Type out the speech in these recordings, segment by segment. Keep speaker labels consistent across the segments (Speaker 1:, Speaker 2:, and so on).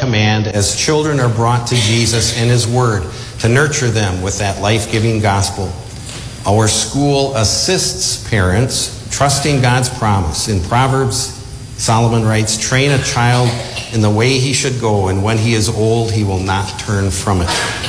Speaker 1: command as children are brought to Jesus and His Word to nurture them with that life-giving gospel. Our school assists parents trusting God's promise. In Proverbs, Solomon writes, "Train a child in the way he should go, and when he is old, he will not turn from it."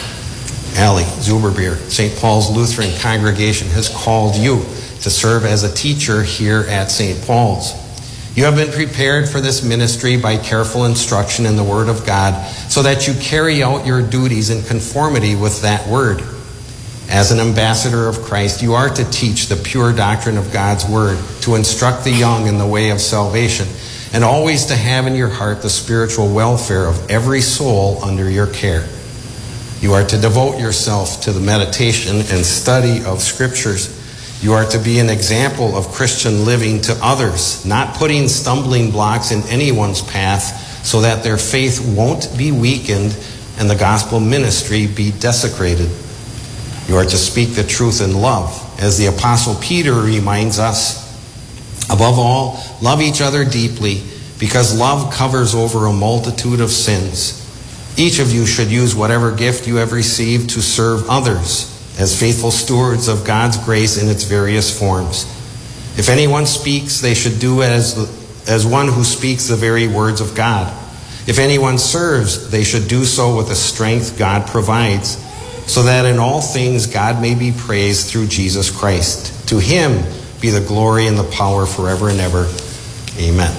Speaker 1: Allie Zuberbier, St. Paul's Lutheran congregation, has called you to serve as a teacher here at St. Paul's. You have been prepared for this ministry by careful instruction in the Word of God so that you carry out your duties in conformity with that Word. As an ambassador of Christ, you are to teach the pure doctrine of God's Word, to instruct the young in the way of salvation, and always to have in your heart the spiritual welfare of every soul under your care. You are to devote yourself to the meditation and study of Scriptures. You are to be an example of Christian living to others, not putting stumbling blocks in anyone's path so that their faith won't be weakened and the gospel ministry be desecrated. You are to speak the truth in love. As the Apostle Peter reminds us, above all, love each other deeply, because love covers over a multitude of sins. Each of you should use whatever gift you have received to serve others as faithful stewards of God's grace in its various forms. If anyone speaks, they should do as one who speaks the very words of God. If anyone serves, they should do so with the strength God provides, so that in all things God may be praised through Jesus Christ. To Him be the glory and the power forever and ever. Amen.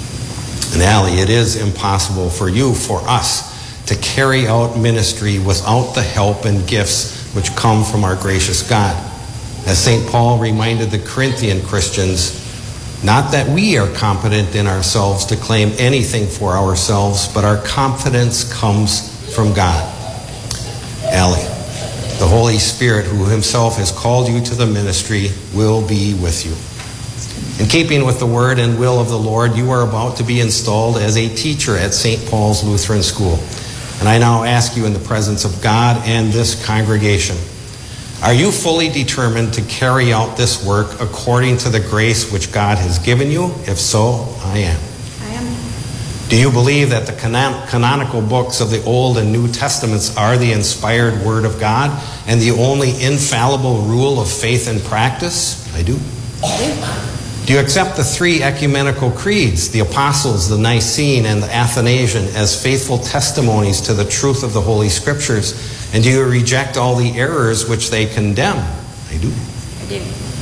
Speaker 1: And Allie, it is impossible for us, to carry out ministry without the help and gifts which come from our gracious God. As St. Paul reminded the Corinthian Christians, not that we are competent in ourselves to claim anything for ourselves, but our confidence comes from God. Allie, the Holy Spirit, who Himself has called you to the ministry, will be with you. In keeping with the word and will of the Lord, you are about to be installed as a teacher at St. Paul's Lutheran School. And I now ask you in the presence of God and this congregation, are you fully determined to carry out this work according to the grace which God has given you? If so, I am.
Speaker 2: I am.
Speaker 1: Do you believe that the canonical books of the Old and New Testaments are the inspired Word of God and the only infallible rule of faith and practice? I do.
Speaker 2: I do.
Speaker 1: Do you accept the three ecumenical creeds, the Apostles', the Nicene, and the Athanasian, as faithful testimonies to the truth of the Holy Scriptures? And do you reject all the errors which they condemn? I do.
Speaker 2: I do.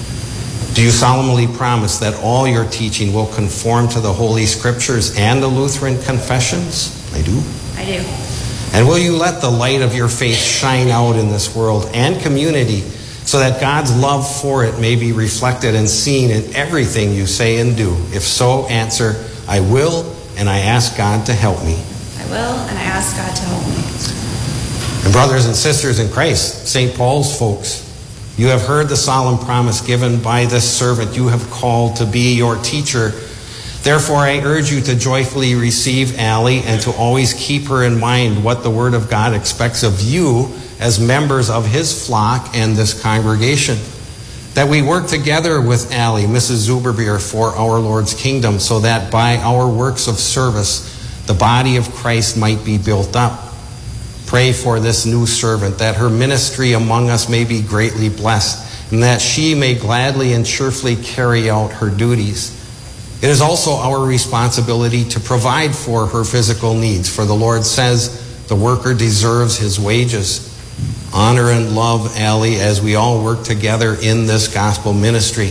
Speaker 1: Do you solemnly promise that all your teaching will conform to the Holy Scriptures and the Lutheran confessions? I do.
Speaker 2: I do.
Speaker 1: And will you let the light of your faith shine out in this world and community, so that God's love for it may be reflected and seen in everything you say and do? If so, answer, I will, and I ask God to help me.
Speaker 2: I will, and I ask God to help me.
Speaker 1: And brothers and sisters in Christ, St. Paul's folks, you have heard the solemn promise given by this servant you have called to be your teacher. Therefore, I urge you to joyfully receive Allie and to always keep her in mind what the Word of God expects of you as members of His flock and this congregation. That we work together with Allie, Mrs. Zuberbier, for our Lord's kingdom, so that by our works of service, the body of Christ might be built up. Pray for this new servant, that her ministry among us may be greatly blessed, and that she may gladly and cheerfully carry out her duties. It is also our responsibility to provide for her physical needs, for the Lord says the worker deserves his wages. Honor and love Allie as we all work together in this gospel ministry.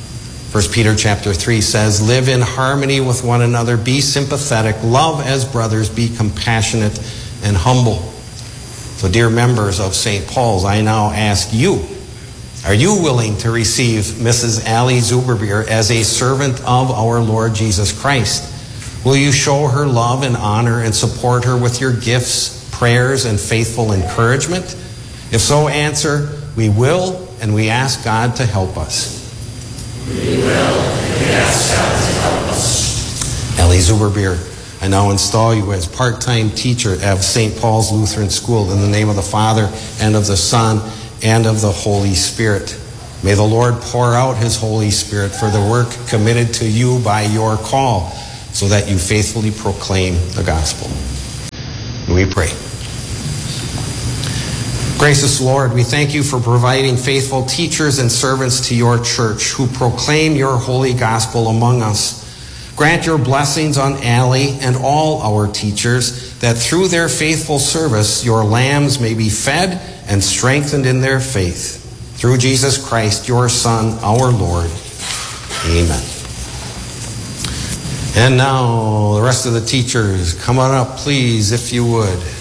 Speaker 1: 1 Peter chapter 3 says, live in harmony with one another, be sympathetic, love as brothers, be compassionate and humble. So dear members of St. Paul's, I now ask you, are you willing to receive Mrs. Allie Zuberbier as a servant of our Lord Jesus Christ? Will you show her love and honor and support her with your gifts, prayers, and faithful encouragement? If so, answer, we will, and we ask God to help us.
Speaker 3: We will, and we ask God to help us.
Speaker 1: Allie Zuberbier, I now install you as part-time teacher of St. Paul's Lutheran School in the name of the Father, and of the Son, and of the Holy Spirit. May the Lord pour out His Holy Spirit for the work committed to you by your call, so that you faithfully proclaim the gospel. we pray. Gracious Lord, we thank you for providing faithful teachers and servants to your church who proclaim your holy gospel among us. Grant your blessings on Allie and all our teachers, that through their faithful service your lambs may be fed and strengthened in their faith. Through Jesus Christ, your Son, our Lord. Amen. And now, the rest of the teachers, come on up, please, if you would.